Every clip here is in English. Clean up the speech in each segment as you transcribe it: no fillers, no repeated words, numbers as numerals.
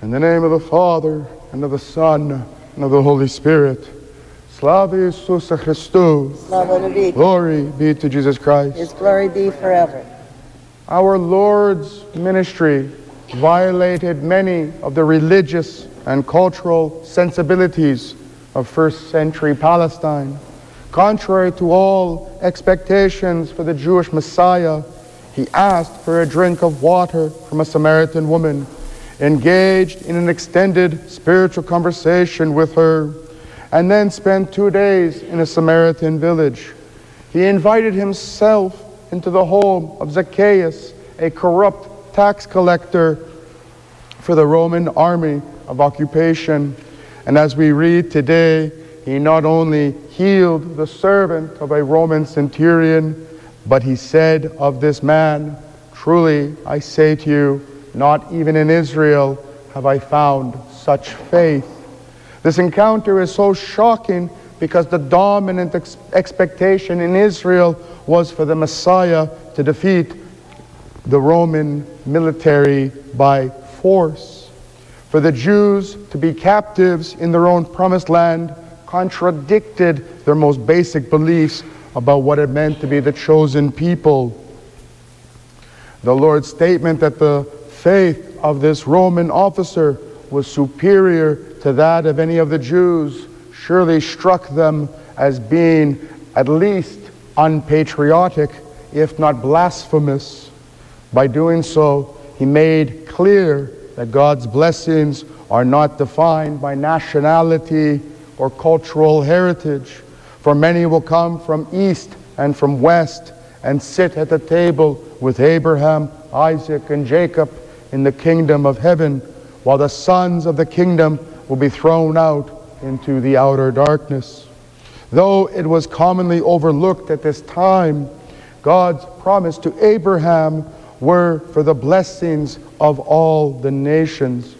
In the name of the Father, and of the Son, and of the Holy Spirit. Slava Isusa Christu. Slava навеки. Glory be to Jesus Christ. His glory be forever. Our Lord's ministry violated many of the religious and cultural sensibilities of first century Palestine. Contrary to all expectations for the Jewish Messiah, he asked for a drink of water from a Samaritan woman, engaged in an extended spiritual conversation with her, and then spent 2 days in a Samaritan village. He invited himself into the home of Zacchaeus, a corrupt tax collector for the Roman army of occupation. And as we read today, he not only healed the servant of a Roman centurion, but he said of this man, "Truly, I say to you, not even in Israel have I found such faith." This encounter is so shocking because the dominant expectation in Israel was for the Messiah to defeat the Roman military by force. For the Jews to be captives in their own promised land contradicted their most basic beliefs about what it meant to be the chosen people. The Lord's statement that the faith of this Roman officer was superior to that of any of the Jews surely struck them as being at least unpatriotic, if not blasphemous. By doing so, he made clear that God's blessings are not defined by nationality or cultural heritage. For many will come from east and from west and sit at the table with Abraham, Isaac, and Jacob in the kingdom of heaven, while the sons of the kingdom will be thrown out into the outer darkness. Though it was commonly overlooked at this time, God's promise to Abraham were for the blessings of all the nations.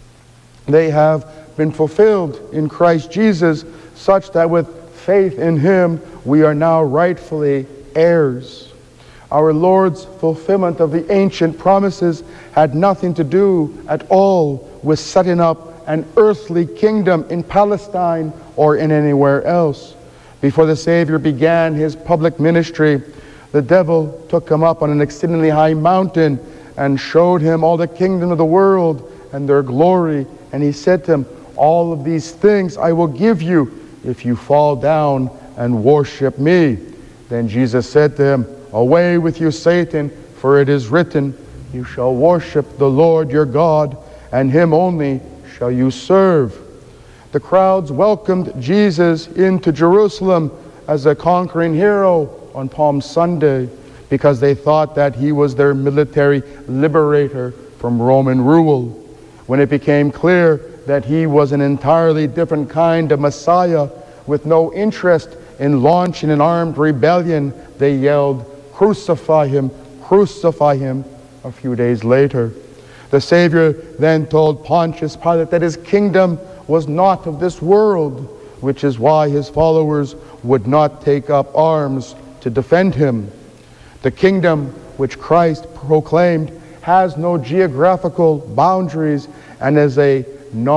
They have been fulfilled in Christ Jesus, such that with faith in him we are now rightfully heirs. Our Lord's fulfillment of the ancient promises had nothing to do at all with setting up an earthly kingdom in Palestine or in anywhere else. Before the Savior began his public ministry, the devil took him up on an exceedingly high mountain and showed him all the kingdom of the world and their glory. And he said to him, "All of these things I will give you if you fall down and worship me." Then Jesus said to him, "Away with you, Satan, for it is written, you shall worship the Lord your God, and him only shall you serve." The crowds welcomed Jesus into Jerusalem as a conquering hero on Palm Sunday because they thought that he was their military liberator from Roman rule. When it became clear that he was an entirely different kind of Messiah with no interest in launching an armed rebellion, they yelled, "Crucify him, crucify him," a few days later. The Savior then told Pontius Pilate that his kingdom was not of this world, which is why his followers would not take up arms to defend him. The kingdom which Christ proclaimed has no geographical boundaries and is it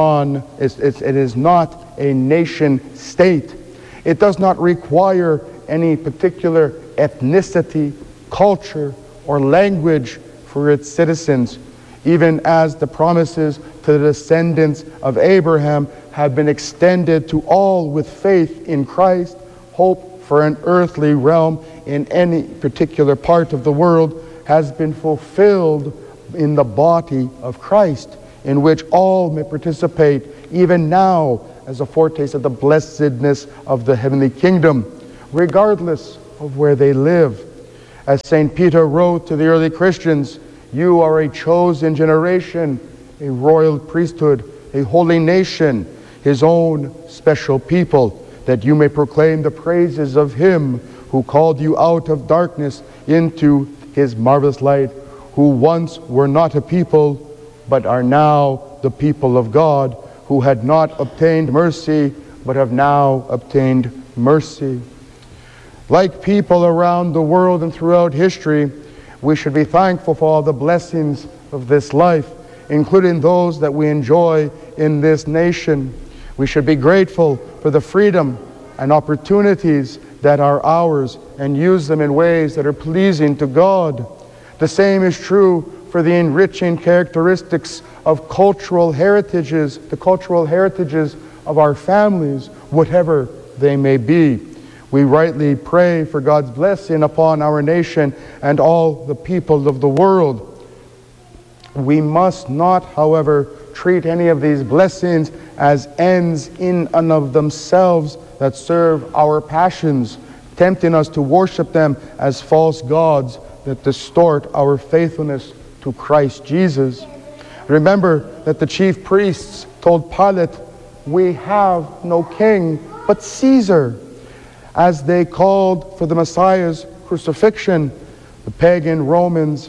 is not a nation state. It does not require any particular ethnicity, culture, or language for its citizens, even as the promises to the descendants of Abraham have been extended to all with faith in Christ. Hope for an earthly realm in any particular part of the world has been fulfilled in the body of Christ, in which all may participate even now as a foretaste of the blessedness of the heavenly kingdom, regardless of where they live. As St. Peter wrote to the early Christians, "You are a chosen generation, a royal priesthood, a holy nation, his own special people, that you may proclaim the praises of him who called you out of darkness into his marvelous light, who once were not a people, but are now the people of God, who had not obtained mercy, but have now obtained mercy." Like people around the world and throughout history, we should be thankful for all the blessings of this life. including those that we enjoy in this nation. We should be grateful for the freedom and opportunities that are ours and use them in ways that are pleasing to God. The same is true for the enriching characteristics of cultural heritages, the cultural heritages of our families, whatever they may be. We rightly pray for God's blessing upon our nation and all the people of the world. We must not, however, treat any of these blessings as ends in and of themselves that serve our passions, tempting us to worship them as false gods that distort our faithfulness to Christ Jesus. Remember that the chief priests told Pilate, "We have no king but Caesar." As they called for the Messiah's crucifixion, the pagan Romans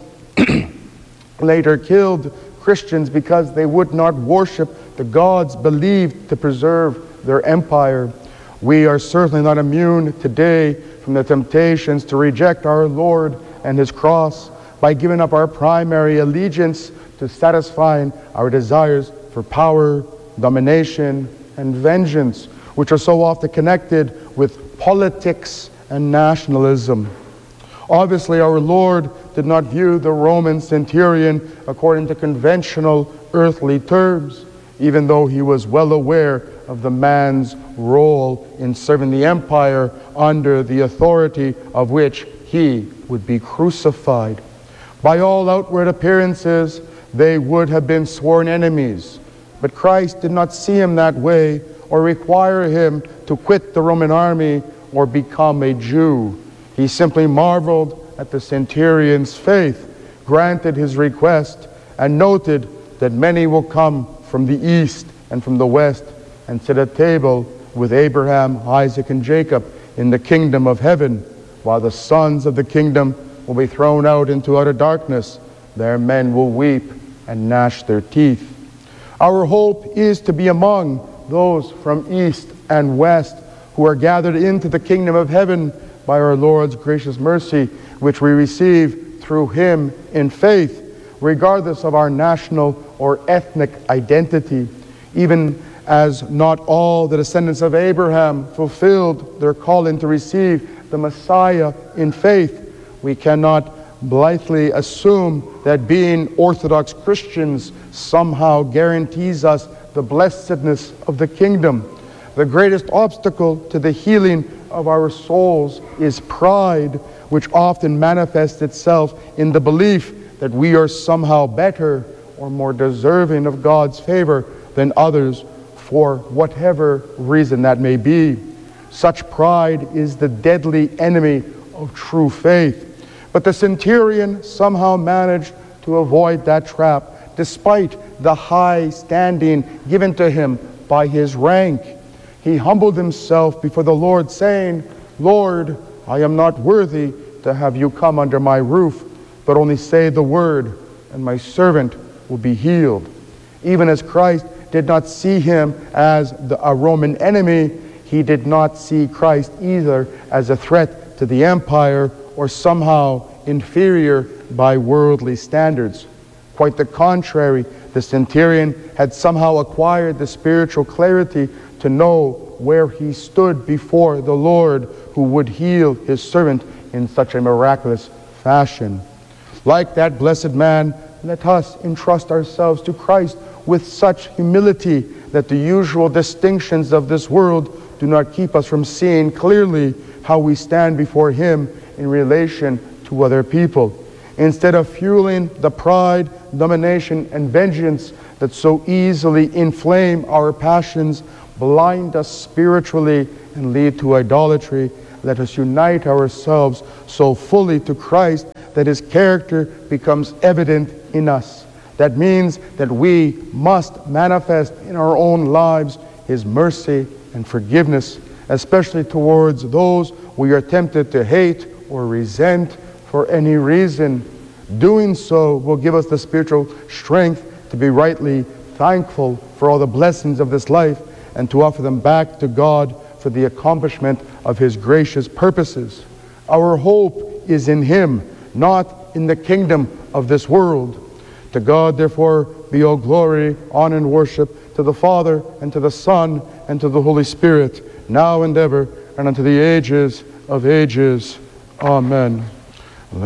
later killed Christians because they would not worship the gods believed to preserve their empire. We are certainly not immune today from the temptations to reject our Lord and His cross by giving up our primary allegiance to satisfying our desires for power, domination, and vengeance, which are so often connected with politics and nationalism. Obviously, our Lord did not view the Roman centurion according to conventional earthly terms, even though He was well aware of the man's role in serving the empire under the authority of which He would be crucified. By all outward appearances, they would have been sworn enemies, but Christ did not see him that way or require him to quit the Roman army or become a Jew. He simply marveled at the centurion's faith, granted his request, and noted that many will come from the east and from the west and sit at table with Abraham, Isaac, and Jacob in the kingdom of heaven, while the sons of the kingdom will be thrown out into utter darkness. There men will weep and gnash their teeth. Our hope is to be among those from east and west who are gathered into the kingdom of heaven by our Lord's gracious mercy, which we receive through Him in faith, regardless of our national or ethnic identity. Even as not all the descendants of Abraham fulfilled their calling to receive the Messiah in faith, we cannot blithely assume that being Orthodox Christians somehow guarantees us the blessedness of the kingdom. The greatest obstacle to the healing of our souls is pride, which often manifests itself in the belief that we are somehow better or more deserving of God's favor than others, for whatever reason that may be. Such pride is the deadly enemy of true faith. But the centurion somehow managed to avoid that trap, despite the high standing given to him by his rank. He humbled himself before the Lord, saying, "Lord, I am not worthy to have you come under my roof, but only say the word, and my servant will be healed." Even as Christ did not see him as a Roman enemy, he did not see Christ either as a threat to the empire or somehow inferior by worldly standards. Quite the contrary, the centurion had somehow acquired the spiritual clarity to know where he stood before the Lord, who would heal his servant in such a miraculous fashion. Like that blessed man, let us entrust ourselves to Christ with such humility that the usual distinctions of this world do not keep us from seeing clearly how we stand before Him in relation to other people. Instead of fueling the pride, domination, and vengeance that so easily inflame our passions, blind us spiritually, and lead to idolatry, let us unite ourselves so fully to Christ that His character becomes evident in us. That means that we must manifest in our own lives His mercy and forgiveness, especially towards those we are tempted to hate or resent for any reason. Doing so will give us the spiritual strength to be rightly thankful for all the blessings of this life and to offer them back to God for the accomplishment of His gracious purposes. Our hope is in Him, not in the kingdom of this world. To God, therefore, be all glory, honor, and worship to the Father, and to the Son, and to the Holy Spirit, now and ever, and unto the ages of ages. Amen.